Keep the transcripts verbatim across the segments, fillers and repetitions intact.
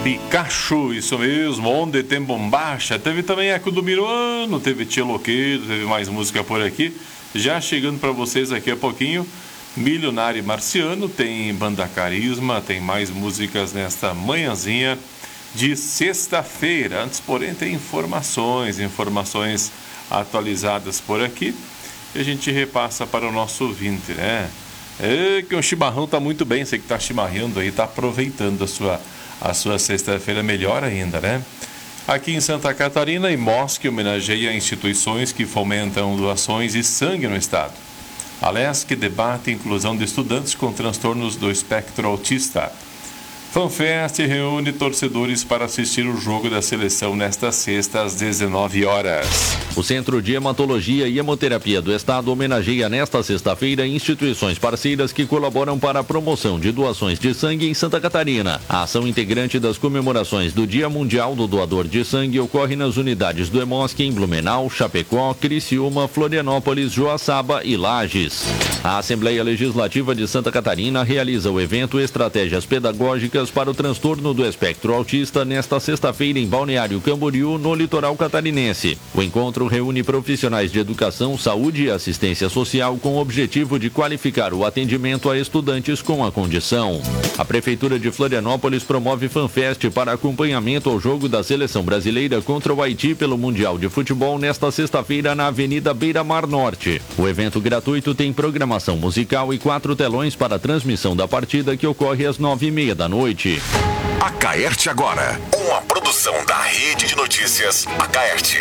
Pikachu, isso mesmo, Onde Tem Bombacha. Teve também Eco do Miruano, teve Tcheloqueiro, teve mais música por aqui. Já chegando para vocês aqui a pouquinho, Milionário Marciano, tem Banda Carisma, tem mais músicas nesta manhãzinha de sexta-feira. Antes, porém, tem informações, informações atualizadas por aqui, e a gente repassa para o nosso ouvinte, né? É que o chimarrão tá muito bem, você que tá chimarrando aí, tá aproveitando a sua, a sua sexta-feira melhor ainda, né? Aqui em Santa Catarina, IMOSC homenageia instituições que fomentam doações de sangue no estado. A LESC debate a inclusão de estudantes com transtornos do espectro autista. FanFest reúne torcedores para assistir o jogo da seleção nesta sexta às dezenove horas. O Centro de Hematologia e Hemoterapia do Estado homenageia nesta sexta-feira instituições parceiras que colaboram para a promoção de doações de sangue em Santa Catarina. A ação integrante das comemorações do Dia Mundial do Doador de Sangue ocorre nas unidades do EMOSC em Blumenau, Chapecó, Criciúma, Florianópolis, Joaçaba e Lages. A Assembleia Legislativa de Santa Catarina realiza o evento Estratégias Pedagógicas para o Transtorno do Espectro Autista nesta sexta-feira em Balneário Camboriú, no litoral catarinense. O encontro reúne profissionais de educação, saúde e assistência social com o objetivo de qualificar o atendimento a estudantes com a condição. A Prefeitura de Florianópolis promove FanFest para acompanhamento ao jogo da Seleção Brasileira contra o Haiti pelo Mundial de Futebol nesta sexta-feira na Avenida Beira Mar Norte. O evento gratuito tem programação musical e quatro telões para a transmissão da partida que ocorre às nove e meia da noite. Acaerte agora, uma produção da Rede de Notícias Acaerte.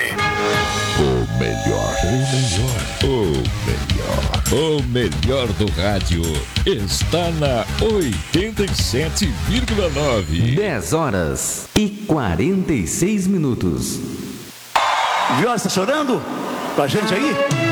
O melhor, o melhor, o melhor, o melhor do rádio está na oitenta e sete vírgula nove. dez horas e quarenta e seis minutos. Viola, está chorando? Pra gente aí?